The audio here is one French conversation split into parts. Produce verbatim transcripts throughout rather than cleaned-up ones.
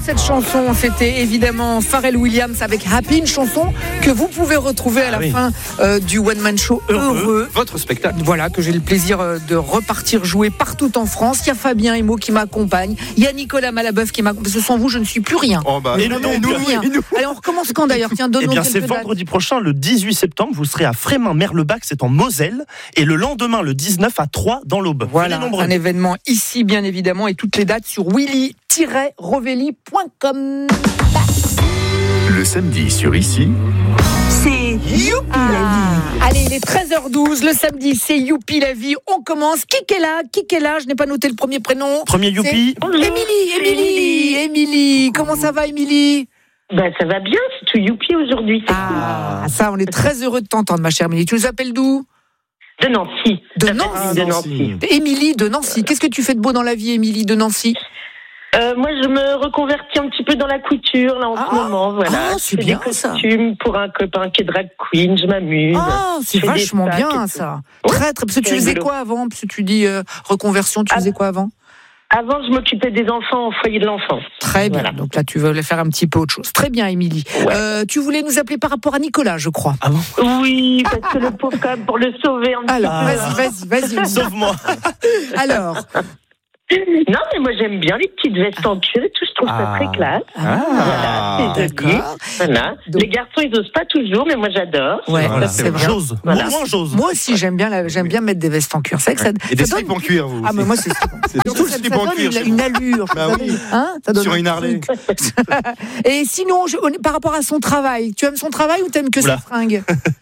cette chanson, c'était évidemment Pharrell Williams avec Happy, une chanson que vous pouvez retrouver à la ah oui. fin euh, du One Man Show Heureux. Heureux. Votre spectacle. Voilà, que j'ai le plaisir de repartir jouer partout en France. Il y a Fabien Emo qui m'accompagne. Il y a Nicolas Malabeuf qui m'accompagne. Ce sans vous, je ne suis plus rien. Oh bah, et, nous, et, nous, rien. et nous, Allez, on recommence quand d'ailleurs? Tiens, eh bien, c'est vendredi dates. prochain, le dix-huit septembre. Vous serez à Frémin-Merlebach, c'est en Moselle. Et le lendemain, le dix-neuf, à Troyes, dans l'Aube. Voilà, un événement ici, bien évidemment. Et toutes les dates sur willy tiret rovelli point com. Le samedi sur Ici, c'est Youpi ah. la vie. Allez, il est treize heures douze, le samedi, c'est Youpi la vie. On commence. Qui est là? Qui est là? Je n'ai pas noté le premier prénom. Premier Youpi. Émilie, Émilie, Émilie. Comment ça va, Émilie? Ben, ça va bien, c'est tout Youpi aujourd'hui. Ah, cool. Ça, on est très heureux de t'entendre, ma chère Émilie. Tu nous appelles d'où? De Nancy. De Nancy. Ah, de Nancy. Émilie de Nancy. Qu'est-ce que tu fais de beau dans la vie, Émilie de Nancy? Euh, moi, je me reconvertis un petit peu dans la couture, là, en ah, ce moment, voilà. Ah, c'est bien, des costumes ça. Pour un copain qui est drag queen, je m'amuse. Ah, c'est vachement bien, ça. Très, très, parce que tu faisais quoi avant? Parce que tu dis, euh, reconversion, tu ah, faisais quoi avant? Avant, je m'occupais des enfants au foyer de l'enfance. Très bien. Voilà. Donc là, tu veux faire un petit peu autre chose. Très bien, Émilie. Ouais. Euh, tu voulais nous appeler par rapport à Nicolas, je crois. Ah bon? Oui, parce que le pauvre, quand même, pour le sauver un Alors, petit peu. Alors, vas-y, vas-y, vas-y. Sauve-moi. Alors. Non, mais moi j'aime bien les petites vestes en cuir et tout, je trouve ah. ça très classe. Ah, voilà, c'est joli. Voilà. Donc... Les garçons ils osent pas toujours, mais moi j'adore. Ouais, voilà, c'est, c'est vrai. Chose. Voilà. Moi, j'ose. Moi aussi j'aime bien, la, j'aime bien mettre des vestes en cuir. C'est vrai que ça, et des ça slips donne... en cuir, vous. Ah mais moi c'est. c'est surtout le slip en cuir. Une, une allure. Bah oui. Hein, ça donne sur une Harley. Et sinon, je, par rapport à son travail, tu aimes son travail ou t'aimes que ses fringues?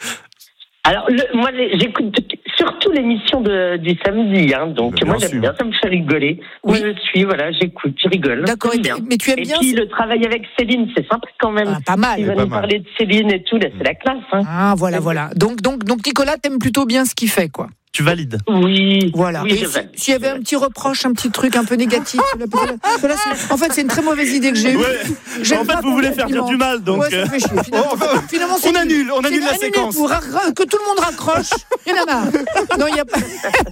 Alors, le, moi, les, j'écoute surtout l'émission de, du samedi, hein, donc bien moi, j'aime sûr. bien, ça me fait rigoler. Oui. Moi, je suis, voilà, j'écoute, je rigole. D'accord, et, bien. mais tu aimes et bien. Et puis, le travail avec Céline, c'est sympa quand même. Ah, pas mal. Il va pas nous mal. parler de Céline et tout, là, c'est la classe. Hein. Ah, voilà, voilà. Donc, donc, donc, Nicolas, t'aimes plutôt bien ce qu'il fait, quoi. Tu valides? Oui. Voilà. Oui, et si, s'il y avait un petit reproche, un petit truc un peu négatif, là, là, c'est, en fait, c'est une très mauvaise idée que j'ai eue. Ouais. En fait, vous voulez faire dire du mal, donc. Ouais, ça me fait chier. Finalement, oh, finalement c'est on annule, on annule la séquence. Pour, que tout le monde raccroche. Il y en a marre. Non, il n'y a pas,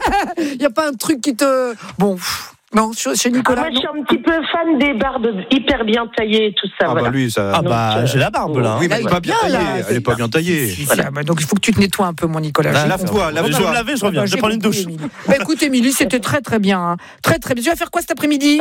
il y a pas un truc qui te, bon. Non, chez Nicolas. Ah, moi, je suis un petit peu fan des barbes hyper bien taillées et tout ça. Ah, voilà. bah lui, ça. Ah, bah, euh, j'ai la barbe, là. Oui, mais elle n'est pas bien taillée. Elle n'est pas bien taillée. Voilà. Bah, donc, il faut que tu te nettoies un peu, mon Nicolas. Là, lave-toi, lave-toi. Je vais me laver, je reviens. Bah, je vais prendre une douche. Bah, écoute, Émilie, c'était très, très bien. Hein. Très, très bien. Tu vas faire quoi cet après-midi?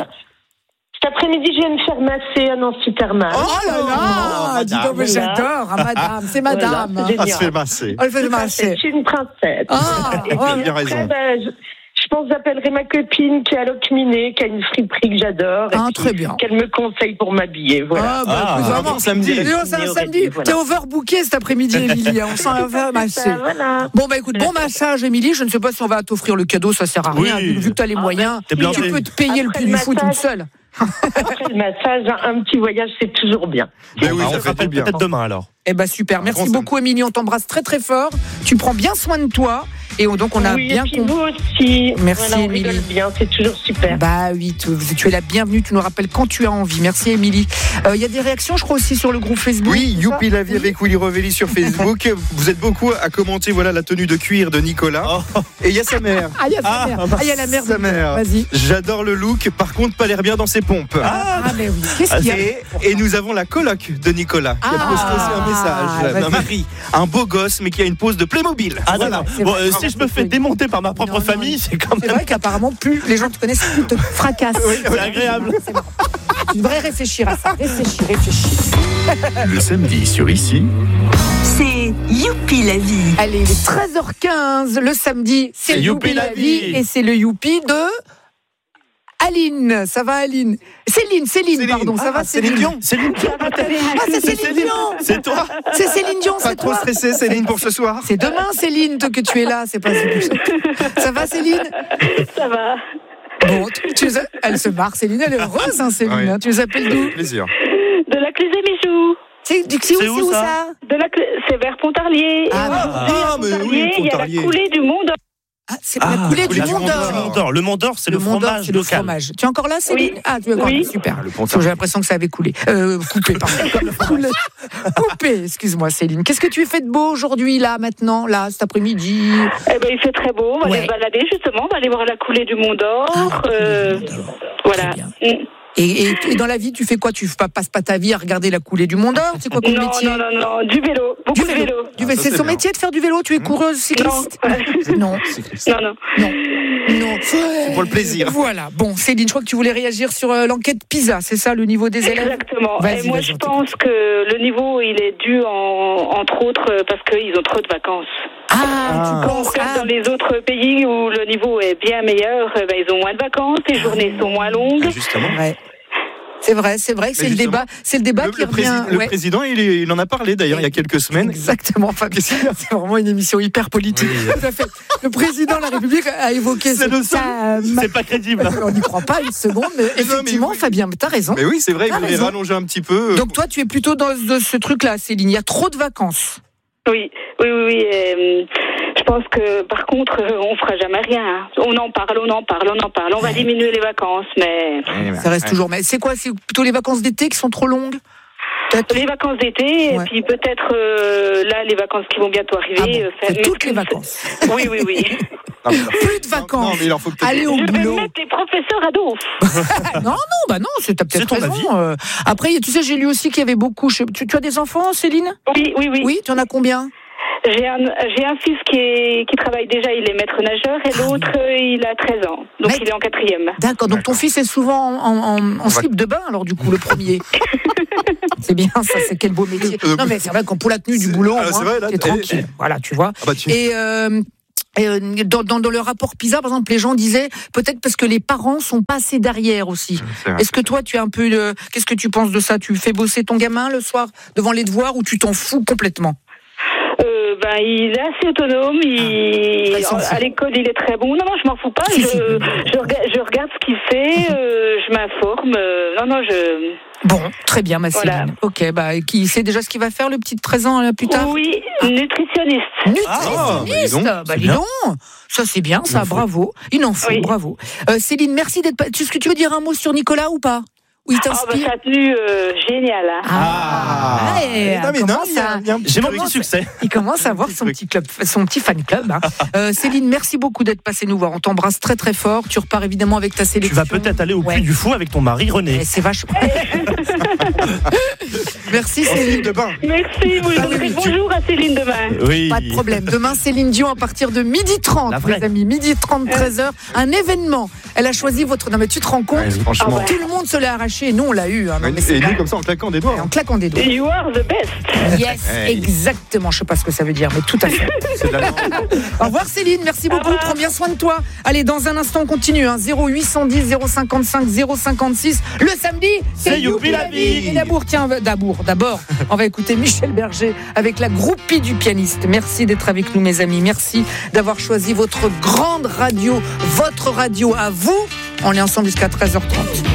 Cet après-midi, je viens me faire masser à Nancy Thermal. Oh là là, oh, dis donc, mais j'adore, hein, madame, c'est madame. Voilà, c'est elle se fait masser. Elle fait masser. Je suis une princesse. Ah, et tu as bien raison. Ben, je, je pense que j'appellerai ma copine qui est à Locminé, qui a une friperie que j'adore. Ah, et très qui, bien. Qu'elle me conseille pour m'habiller. Voilà. Ah, bah, ah, écoute, vraiment, samedi. C'est un samedi. Voilà. T'es overbooké cet après-midi, Émilie. On s'en va masser. Ça, voilà. Bon, bah écoute, bon massage, Émilie. Je ne sais pas si on va t'offrir le cadeau, ça sert à rien. Oui. Vu que t'as les moyens, ah, bah, tu peux te payer Après le prix du foot toute seule. Après le massage, un petit voyage, c'est toujours bien. Mais oui, on ça se rappelle bien. peut-être demain alors. Eh ben super, merci beaucoup Émilie, on t'embrasse très très fort. Tu prends bien soin de toi et donc on a oui, bien compris. Vous aussi. Merci voilà, on Émilie. rigole bien, c'est toujours super. Bah oui, tu, tu es la bienvenue, tu nous rappelles quand tu as envie. Merci Émilie. Il euh, y a des réactions, je crois aussi sur le groupe Facebook. Oui, Youpi la vie avec Willy Revelli sur Facebook. Vous êtes beaucoup à commenter voilà la tenue de cuir de Nicolas. Oh. Et il y a sa mère. Ah, il y a sa ah, mère. Ah, il y a la mère. Sa mère. Vas-y. J'adore le look, par contre pas l'air bien dans ses pompes. Ah, ah mais oui. Qu'est-ce qu'il y a? Et, et nous avons la coloc de Nicolas qui a posté aussi un message. Ah, Marie, un beau gosse mais qui a une pose de Playmobil. Ah voilà. Bon, euh, si je me fais démonter par ma propre non, famille, non, c'est quand même. C'est vrai qu'apparemment plus les gens te connaissent, plus te fracassent. Oui, c'est agréable. C'est bon. Tu devrais réfléchir à ça. Réfléchis, réfléchis. Le samedi sur Ici, c'est Youpi la vie. Allez, il est treize heures quinze. Le samedi, c'est, c'est Youpi, Youpi la vie. vie. Et c'est le Youpi de Aline. Ça va, Aline? Céline, Céline, Céline. pardon. Ça ah, va, Céline Dion? Céline Dion. Ah, c'est Céline, Céline Dion. C'est toi? C'est Céline Dion, pas c'est trop toi. stressée, Céline, pour ce soir. C'est demain, Céline, que tu es là. C'est pas ça va, Céline? Ça va. Bon, tu, tu, elle se marre, Céline. Elle est heureuse, hein, Céline. Oui. Hein, tu les appelles d'où? Plaisir. De la Clé des Bijoux. C'est, c'est, c'est, où, où ça, ça de la clé, c'est vers Pontarlier. Ah, ah, ah mais oui, il y a la coulée du Mont d'Or. Ah, c'est ah, la coulée du Mont d'Or. Le Mont d'Or, c'est le, le fromage c'est local. Le fromage. Tu es encore là, Céline? Oui. Ah, tu es encore oui. là, super. J'ai l'impression que ça avait coulé. Euh, coupé, pardon. Coupé, excuse-moi, Céline. Qu'est-ce que tu as fait de beau aujourd'hui, là, maintenant, là, cet après-midi? Eh ben, il fait très beau. On va ouais. aller se balader, justement. On va aller voir la coulée du Mont d'Or. Ah, euh, Mont d'Or. Voilà. Et, et, et dans la vie, tu fais quoi? Tu ne passes pas ta vie à regarder la coulée du Mont d'Or? C'est quoi comme non, métier? Non, non, non, du vélo. Beaucoup du vélo. de vélo. Du vélo. Ah, c'est c'est son bien. métier de faire du vélo? Tu es coureuse cycliste? Non. Non. Non, non. Non. Non. C'est pour le plaisir. Voilà. Bon, Céline, je crois que tu voulais réagir sur euh, l'enquête PISA, c'est ça, le niveau des élèves? Exactement. Vas-y, Et moi, vas-y, je on pense que le niveau, il est dû, en, entre autres, parce qu'ils ont trop de vacances. Ah, Ah. tu Quand on penses regarde ah. dans les autres pays où le niveau est bien meilleur, eh ben, ils ont moins de vacances, les journées sont moins longues. Ah, justement. Ouais. C'est vrai, c'est vrai que c'est Mais le justement, débat, c'est le débat Le, qui le, revient. prési- le ouais. président, il, est- il en a parlé d'ailleurs il y a quelques semaines. Exactement, Fabien. C'est vraiment une émission hyper politique. Oui. Tout à fait. Le président de la République a évoqué C'est ce le seul. thème. C'est pas crédible. On n'y croit pas une seconde, mais mais effectivement, oui. Fabien, t'as raison. Mais oui, c'est vrai, il T'as voulait raison. rallonger un petit peu. Donc toi, tu es plutôt dans ce, ce truc-là, Céline. Il y a trop de vacances. Oui, oui, oui. oui et, euh, je pense que, par contre, euh, on fera jamais rien. On en parle, on en parle, on en parle. On va diminuer les vacances, mais Ça reste toujours. Mais c'est quoi? C'est plutôt les vacances d'été qui sont trop longues? Peut-être. les vacances d'été, Ouais. et puis peut-être euh, là, les vacances qui vont bientôt Ah arriver. bon, euh, c'est mais toutes les plus- vacances. Oui, oui, oui. Non, mais- Plus de Non, vacances. non, mais il en faut peut-être. Allez au Je vais boulot. mettre les professeurs à dos. non, non, bah non, c'est t'as peut-être C'est ton raison. avis. euh. Après, tu sais, j'ai lu aussi qu'il y avait beaucoup. je- Tu, tu as des enfants, Céline? Oui, oui, oui. Oui, tu en as combien? J'ai un, j'ai un fils qui, est, qui travaille déjà, il est maître nageur, et l'autre, euh, il a treize ans. Donc Mais- il est en quatrième. D'accord, donc ton fils est souvent en, en, en, en slip de bain, alors du coup, le premier. C'est bien, ça, c'est quel beau métier. Euh, Non, mais c'est vrai qu'en pour la tenue du c'est- boulot, ah, au moins, c'est vrai, là, t'es eh, tranquille. Voilà, tu vois. Ah bah, tu- Et euh, et, euh, dans, dans, dans le rapport PISA, par exemple, les gens disaient peut-être parce que les parents sont pas assez derrière aussi. C'est vrai. Est-ce que toi, tu es un peu. euh, Qu'est-ce que tu penses de ça? Tu fais bosser ton gamin le soir devant les devoirs ou tu t'en fous complètement? Euh, ben, il est assez autonome. Il... Ah, il s'en fout. À l'école, il est très bon. Non, non, je m'en fous pas. Si, Je, si. je, regarde, je regarde ce qu'il fait. Euh, je m'informe. Euh, non, non, je. Bon, très bien, ma Céline. Voilà. Ok, bah, qui sait déjà ce qu'il va faire le petit de treize ans là, plus tard? Oui, nutritionniste. Ah, bah, dis Nutritionniste. donc, Bah, c'est dis bien. donc. Ça, c'est bien, ça, en faut. bravo. Il en faut, Oui. bravo. Euh, Céline, merci d'être. pas- Est-ce que tu veux dire un mot sur Nicolas ou pas? Ou il Ah, bah, t'inspire? sa tenue, euh, géniale. Hein. Ah, ouais, non, mais il non, commence il y a, à- il y a un petit J'ai mon truc. petit succès. il commence à avoir son petit club, son petit fan club. hein. Euh, Céline, merci beaucoup d'être passée nous voir. On t'embrasse très très fort. Tu repars évidemment avec ta Tu sélection. vas peut-être aller au Ouais. Puy du Fou avec ton mari René. Eh, c'est vachement. Merci En slip Céline. de bain. Merci. Vous Ah oui, direz oui, tu- bonjour à Céline demain. Oui. Pas de problème. Demain, Céline Dion à partir de midi trente, La vraie. les amis. midi trente, treize heures. Un événement. Elle a choisi votre. Non, mais tu te rends compte? Ouais, franchement. Ah ouais. Tout le monde se l'est arraché. Nous, on l'a eu. hein. Non, mais c'est Et pas- nous, comme ça, en claquant des doigts. en claquant des doigts. You are the best. Yes, Hey. exactement. Je sais pas ce que ça veut dire, mais tout à fait. C'est de la langue. Au revoir Céline, merci beaucoup. revoir. Prends bien soin de toi. Allez, dans un instant, on continue. Hein. zéro huit cent dix, zéro cinquante-cinq, zéro cinquante-six. Le samedi, C'est Youpi la vie. Et d'abord, tiens, d'abord, d'abord, on va écouter Michel Berger avec la groupie du pianiste. Merci d'être avec nous, mes amis. Merci d'avoir choisi votre grande radio, votre radio à vous. On est ensemble jusqu'à treize heures trente.